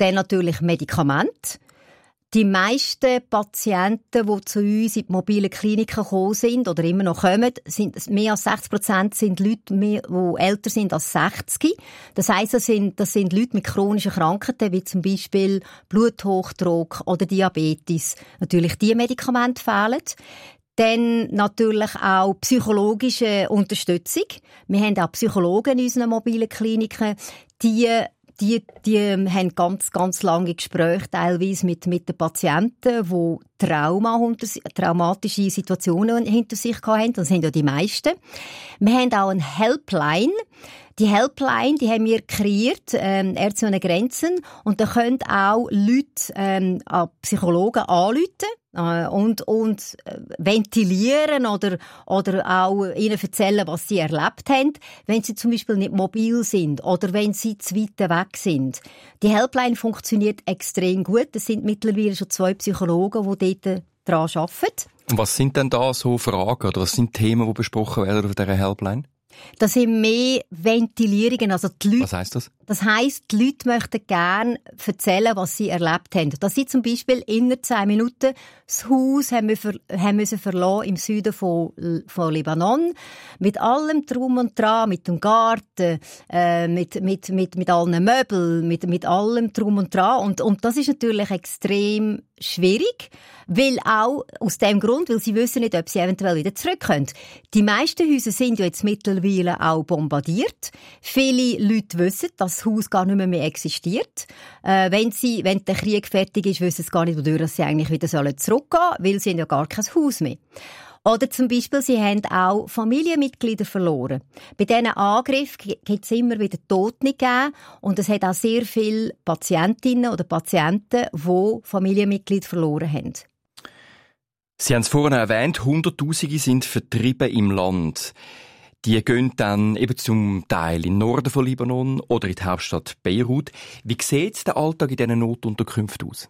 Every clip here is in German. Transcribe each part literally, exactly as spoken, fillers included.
Dann natürlich Medikamente. Die meisten Patienten, die zu uns in die mobilen Kliniken gekommen sind oder immer noch kommen, sind mehr als sechzig Prozent sind Leute, die älter sind als sechzig. Das heisst, das sind, das sind Leute mit chronischen Krankheiten, wie zum Beispiel Bluthochdruck oder Diabetes. Natürlich diese Medikamente fehlen. Dann natürlich auch psychologische Unterstützung. Wir haben auch Psychologen in unseren mobilen Kliniken, die Die, die haben ganz, ganz lange Gespräche teilweise mit, mit den Patienten, die Trauma, traumatische Situationen hinter sich hatten. Das sind ja die meisten. Wir haben auch eine Helpline. Die Helpline, die haben wir kreiert, ähm, Ärzte ohne Grenzen. Und da können auch Leute, ähm, Psychologen anrufen. Und, und ventilieren oder, oder auch ihnen erzählen, was sie erlebt haben, wenn sie zum Beispiel nicht mobil sind oder wenn sie zu weit weg sind. Die Helpline funktioniert extrem gut. Es sind mittlerweile schon zwei Psychologen, die dort daran arbeiten. Und was sind denn da so Fragen oder was sind Themen, die besprochen werden auf dieser Helpline? Das sind mehr Ventilierungen. Also die Leute, was heisst das? Das heisst, die Leute möchten gerne erzählen, was sie erlebt haben. Dass sie zum Beispiel innerhalb zehn Minuten das Haus haben müssen, haben müssen verlassen im Süden von, von Libanon. Mit allem Drum und Dran, mit dem Garten, äh, mit, mit, mit, mit allen Möbeln, mit, mit allem Drum und Dran. Und, und das ist natürlich extrem schwierig, weil auch aus dem Grund, weil sie wissen nicht, ob sie eventuell wieder zurück können. Die meisten Häuser sind ja jetzt mittlerweile auch bombardiert. Viele Leute wissen, dass das Haus gar nicht mehr, mehr existiert. Äh, wenn, sie, wenn der Krieg fertig ist, wissen sie gar nicht, wodurch sie eigentlich wieder zurückgehen sollen, weil sie haben ja gar kein Haus mehr. Oder zum Beispiel, sie haben auch Familienmitglieder verloren. Bei diesen Angriffen gibt es immer wieder Tote gegeben und es hat auch sehr viele Patientinnen oder Patienten, die Familienmitglieder verloren haben. Sie haben es vorhin erwähnt, Hunderttausende sind vertrieben im Land. Die gehen dann eben zum Teil in den Norden von Libanon oder in die Hauptstadt Beirut. Wie sieht der Alltag in diesen Notunterkünften aus?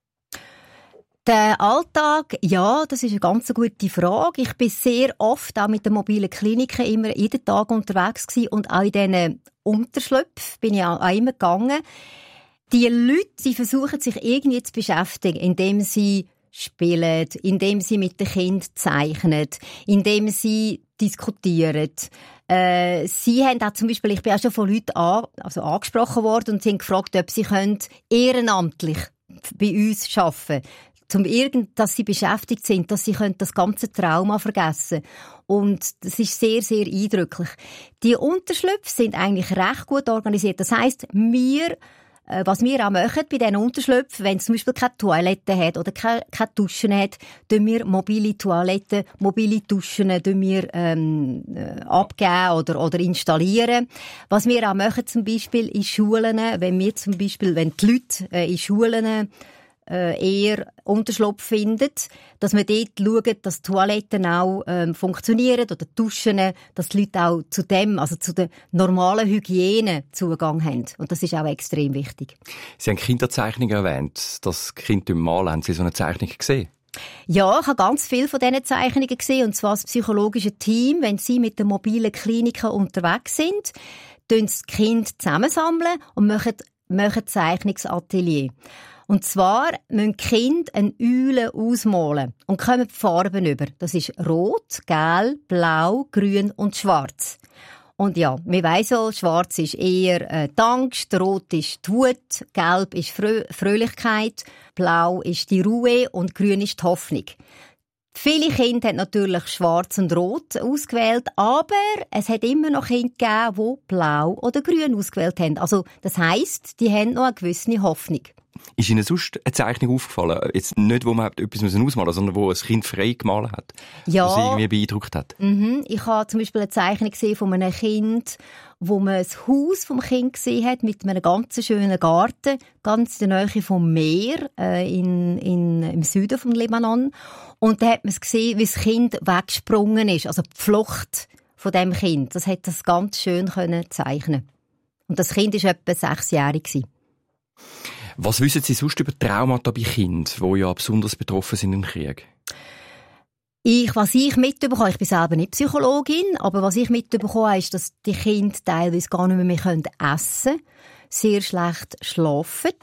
Der Alltag, ja, das ist eine ganz gute Frage. Ich bin sehr oft auch mit den mobilen Kliniken immer jeden Tag unterwegs gewesen und auch in diesen Unterschlüpfen bin ich auch immer gegangen. Die Leute, sie versuchen sich irgendwie zu beschäftigen, indem sie spielen, indem sie mit den Kindern zeichnen, indem sie diskutieren. Äh, sie haben auch zum Beispiel, ich bin auch schon von Leuten an, also angesprochen worden und sie haben gefragt, ob sie können ehrenamtlich bei uns arbeiten können. Zum irgend, dass sie beschäftigt sind, dass sie können das ganze Trauma vergessen. Und das ist sehr, sehr eindrücklich. Die Unterschlüpfe sind eigentlich recht gut organisiert. Das heisst, wir, äh, was wir auch machen bei diesen Unterschlüpfen, wenn es zum Beispiel keine Toilette hat oder keine, keine Duschen hat, tun wir mobile Toiletten, mobile Duschen tun wir, ähm, äh, abgeben oder, oder installieren. Was wir auch machen, zum Beispiel in Schulen, wenn wir zum Beispiel, wenn die Leute äh, in Schulen eher Unterschlupf findet, dass man dort schaut, dass die Toiletten auch ähm, funktionieren oder die Duschen, dass die Leute auch zu dem, also zu der normalen Hygiene Zugang haben. Und das ist auch extrem wichtig. Sie haben Kinderzeichnungen erwähnt, das Kind im Mal. Haben Sie so eine Zeichnung gesehen? Ja, ich habe ganz viele von diesen Zeichnungen gesehen, und zwar das psychologische Team, wenn sie mit den mobilen Kliniken unterwegs sind, tun das Kind zusammensammeln und machen, machen Zeichnungsatelier. Und zwar müssen die Kinder eine Eule ausmalen und kommen die Farben über. Das ist Rot, Gelb, Blau, Grün und Schwarz. Und ja, wir weiss auch, Schwarz ist eher äh, die Angst, Rot ist die Wut, Gelb ist Frö- Fröhlichkeit, Blau ist die Ruhe und Grün ist die Hoffnung. Viele Kinder haben natürlich Schwarz und Rot ausgewählt, aber es hat immer noch Kinder gegeben, die Blau oder Grün ausgewählt haben. Also das heisst, die haben noch eine gewisse Hoffnung. Ist Ihnen sonst eine Zeichnung aufgefallen? Jetzt nicht, wo man etwas ausmalen musste, sondern wo ein Kind frei gemalt hat? Ja. Was Sie irgendwie beeindruckt hat? Mhm. Ich habe zum Beispiel eine Zeichnung gesehen von einem Kind, wo man das Haus vom Kind gesehen hat, mit einem ganz schönen Garten, ganz in der Nähe vom Meer, äh, in, in, im Süden von Libanon. Und da hat man gesehen, wie das Kind weggesprungen ist, also die Flucht von dem Kind. Das hat das ganz schön können zeichnen. Und das Kind war etwa sechsjährig. Was wissen Sie sonst über Traumata bei Kindern, die ja besonders betroffen sind im Krieg? Ich, was ich mitbekomme, ich bin selber nicht Psychologin, aber was ich mitbekomme, ist, dass die Kinder teilweise gar nicht mehr, mehr essen können, sehr schlecht schlafen,